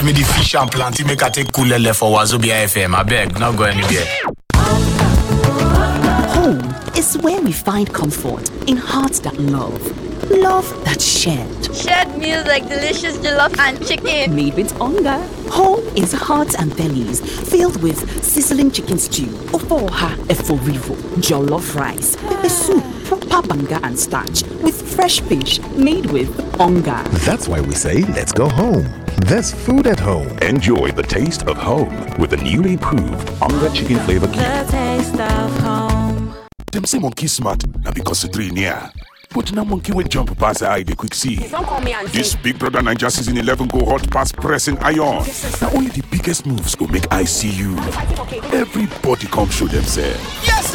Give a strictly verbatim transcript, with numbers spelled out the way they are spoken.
give me the fish and planty, make I take Kulele for Wazobia F M. I beg, not go anywhere. Home is where we find comfort in hearts that love. Love that's shared. Shared meals like delicious jollof and chicken. Made with hunger. Home is hearts and bellies filled with sizzling chicken stew, ofoha eforivo, jollof rice, pepper soup, proper banga and starch, with fresh fish made with hunger. That's why we say let's go home. There's food at home. Enjoy the taste of home with the newly improved Onga Chicken Flavor Cube. The taste of home. Them say monkey smart, now because the three near. But now monkey will jump past the eye, they quick see. This Big Brother Naija season eleven go hot past pressing iron. Now only the biggest moves go make I see you. Everybody come show themselves. Yes,